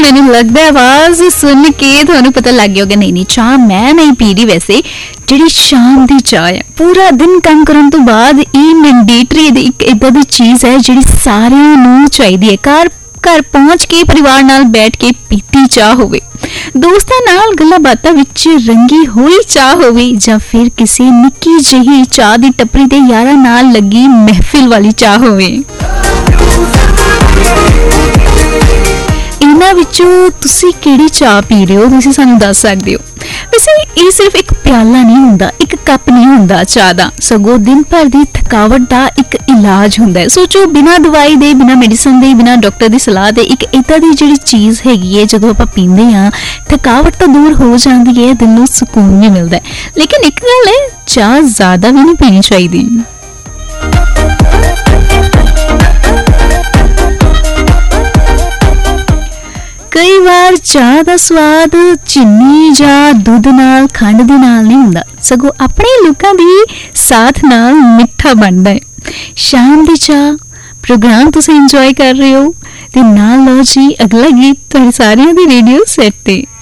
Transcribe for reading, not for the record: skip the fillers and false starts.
मैनू लगता है आवाज सुन के थानू पता लग गया होगा नहीं चाह मैं नहीं पी रही वैसे जी शाम की चाह है पूरा दिन काम करने तो बाद ये मैंडेटरी एक इदा दी चीज़ है जी सारिਆਂ ਨੂੰ चाहिए है घर पहुंच के परिवार नाल बैठ के पीती चाह होवे दोस्तां नाल गल्लां बातां विच रंगी होई चाह होवे जां फिर किसी निक्की जही चाह दी टपरी ते यारां नाल लगी महफिल वाली चाह होवे इन्हां विचों तुसीं किहड़ी चाह पी रहे हो तुसीं सानूं दस सकदे हो वैसे ये सिर्फ एक प्याला नहीं हुंदा एक कप नहीं हुंदा चाह दा सगों दिन भर दी थकावट दा एक इलाज हुंदा है सोचो बिना दवाई दे बिना मेडिसिन दे बिना डॉक्टर दी सलाह दे एक इदां दी जिहड़ी चीज़ हैगी है जदों आपां पींदे हां थकावट तो दूर हो जाती है दिल नूं सुकून भी मिलदा है लेकिन एक गल है चाह ज़्यादा भी नहीं पीनी चाहिदी कई बार चाह दा स्वाद चीनी जां दुध नाल खंड दे नाल नहीं हुंदा सगों अपने लोकां दी साथ नाल मिठा बनदा है शाम दी चाह प्रोग्राम तुसीं इंजॉय कर रहे हो ते नाल लो जी अगला गीत तुहाडे सारियां दी रेडियो सेट ते